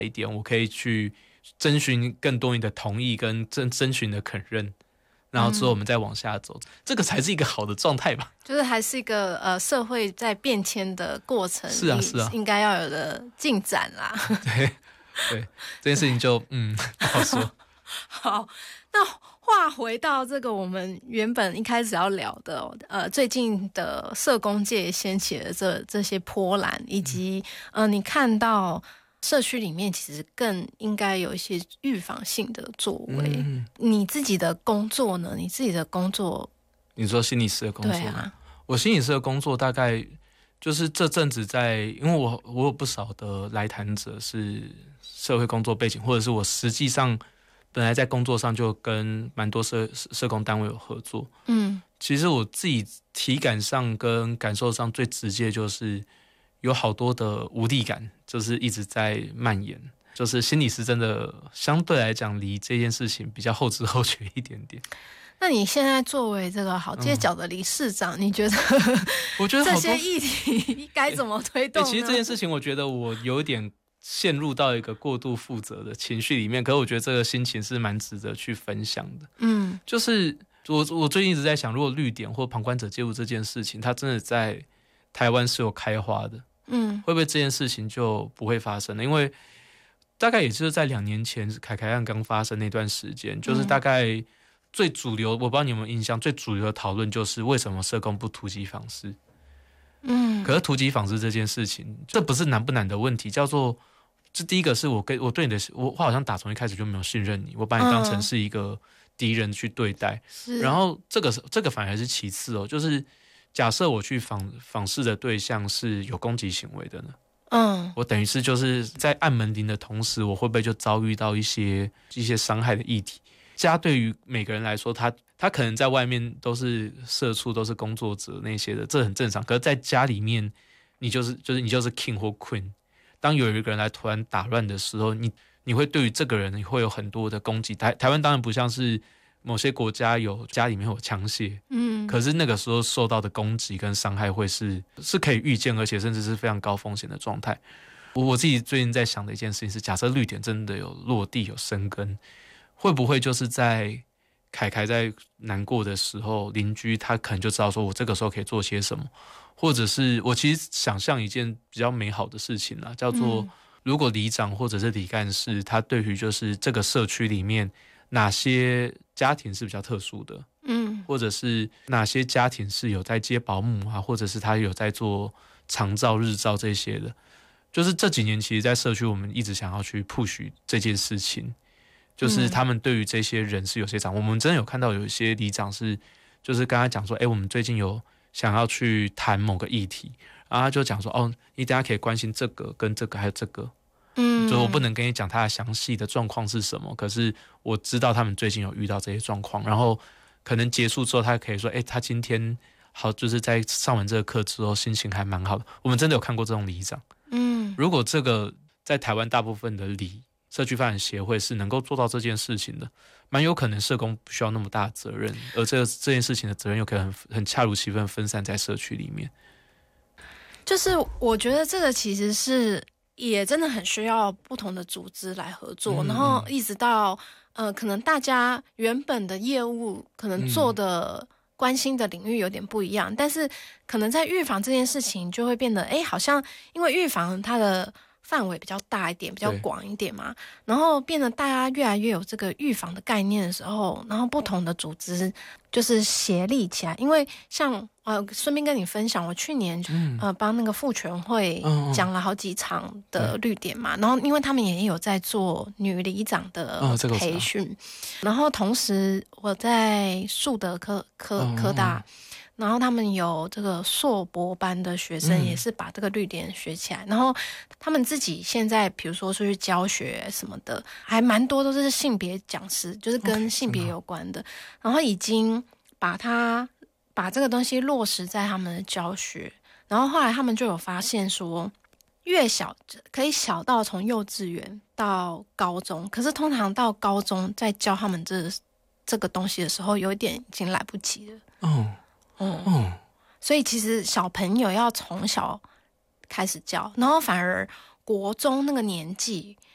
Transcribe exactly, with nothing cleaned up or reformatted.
一点，我可以去征询更多你的同意跟征征询的肯认，然后之后我们再往下走，嗯、这个才是一个好的状态吧。 就是还是一个呃社会在变迁的过程， 是啊是啊， 应该要有的进展啦。 对对，这件事情就嗯不好说。 好，那话回到这个我们原本一开始要聊的、哦，呃，最近的社工界掀起了这这些波澜，以及、嗯、呃，你看到社区里面其实更应该有一些预防性的作为。嗯、你自己的工作呢？你自己的工作， 你说心理师的工作？ 对啊， 我心理师的工作大概就是这阵子在，因为我我有不少的来谈者是社会工作背景，或者是我实际上本来在工作上就跟蛮多社社工单位有合作。嗯，其实我自己体感上跟感受上最直接就是有好多的无力感，就是一直在蔓延。就是心理师真的相对来讲离这件事情比较后知后觉一点点。 那你现在作为这个好街角的理事长，嗯、你觉得我觉得这些议题该怎么推动呢？ 欸欸？其实这件事情，我觉得我有一点陷入到一个过度负责的情绪里面，可是我觉得这个心情是蛮值得去分享的。嗯，就是我我最近一直在想，如果绿点或旁观者介入这件事情，它真的在台湾是有开花的，嗯，会不会这件事情就不会发生了？因为大概也就是在两年前凯凯案刚发生那段时间，就是大概最主流，我不知道你有没有印象，最主流的讨论就是为什么社工不突击访视？嗯，可是突击访视这件事情，这不是难不难的问题，叫做这第一个是我跟我对你的，我好像打从一开始就没有信任你，我把你当成是一个敌人去对待。嗯、然后这个这个反而是其次哦，就是假设我去访访视的对象是有攻击行为的呢？嗯，我等于是就是在按门铃的同时，我会不会就遭遇到一些一些伤害的议题？家对于每个人来说，他他可能在外面都是社畜，都是工作者那些的，这很正常。可是在家里面，你就是就是你就是 king 或 queen。当有一个人来突然打乱的时候，你你会对于这个人你会有很多的攻击。台台湾当然不像是某些国家有家里面有枪械，嗯，可是那个时候受到的攻击跟伤害会是是可以预见，而且甚至是非常高风险的状态。我我自己最近在想的一件事情是，假设绿点真的有落地有生根。会不会就是在凯凯在难过的时候，邻居他可能就知道说我这个时候可以做些什么，或者是我其实想象一件比较美好的事情啦，叫做如果里长或者是里干事，他对于就是这个社区里面哪些家庭是比较特殊的，嗯，或者是哪些家庭是有在接保姆啊，或者是他有在做长照日照这些的，就是这几年其实在社区我们一直想要去 push 这件事情。就是他们对于这些人是有些掌握，我们真的有看到有一些里长是，就是跟他讲说，哎、欸，我们最近有想要去谈某个议题，然后他就讲说，哦，你等一下可以关心这个跟这个还有这个，嗯，就我不能跟你讲他的详细的状况是什么，可是我知道他们最近有遇到这些状况，然后可能结束之后，他可以说，哎、欸，他今天好，就是在上完这个课之后心情还蛮好的，我们真的有看过这种里长，嗯，如果这个在台湾大部分的里。社区发展协会是能够做到这件事情的，蛮有可能社工不需要那么大的责任，而这个这件事情的责任又可以很很恰如其分分散在社区里面。 就是我觉得这个其实是也真的很需要不同的组织来合作，嗯、然后一直到呃，可能大家原本的业务可能做的、嗯、关心的领域有点不一样，但是可能在预防这件事情就会变得，哎，好像因为预防它的。范围比较大一点，比较广一点嘛，然后变得大家越来越有这个预防的概念的时候，然后不同的组织就是协力起来。因为像呃，顺便跟你分享，我去年、嗯、呃帮那个妇权会讲了好几场的绿点嘛，嗯、然后因为他们也有在做女里长的培训，哦这个、然后同时我在树德科科科大。嗯然后他们有这个硕博班的学生也是把这个绿点学起来、嗯、然后他们自己现在比如说出去教学什么的还蛮多都是性别讲师，就是跟性别有关的、okay, 然后已经把它把这个东西落实在他们的教学，然后后来他们就有发现说越小可以小到从幼稚园到高中，可是通常到高中在教他们这这个东西的时候有一点已经来不及了。哦嗯, 嗯，所以其实小朋友要从小开始教，然后反而国中那个年纪